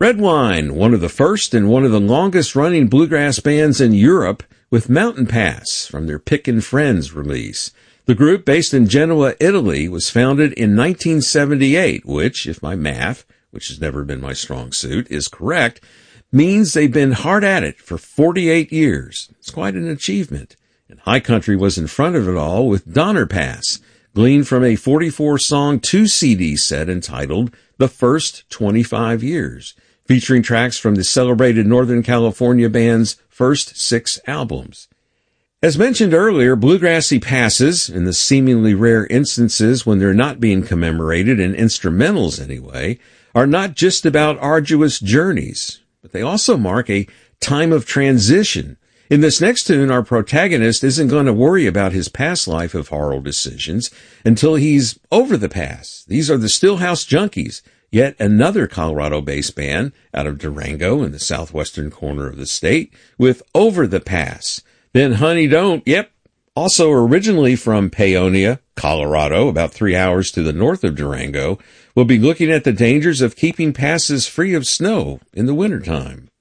Redwine, one of the first and one of the longest-running bluegrass bands in Europe, with Mountain Pass from their Pickin' Friends release. The group, based in Genoa, Italy, was founded in 1978, which, if my math, which has never been my strong suit, is correct, means they've been hard at it for 48 years. It's quite an achievement. And High Country was in front of it all with Donner Pass, gleaned from a 44-song 2-CD set entitled The First 25 Years, featuring tracks from the celebrated Northern California band's first 6 albums. As mentioned earlier, bluegrassy passes, in the seemingly rare instances when they're not being commemorated, in instrumentals anyway, are not just about arduous journeys, but they also mark a time of transition. In this next tune, our protagonist isn't going to worry about his past life of horrible decisions until he's over the past. These are the Stillhouse Junkies, yet another Colorado-based band out of Durango in the southwestern corner of the state, with Over the Pass. Then Honey Don't, also originally from Paonia, Colorado, about 3 hours to the north of Durango, will be looking at the dangers of keeping passes free of snow in the wintertime.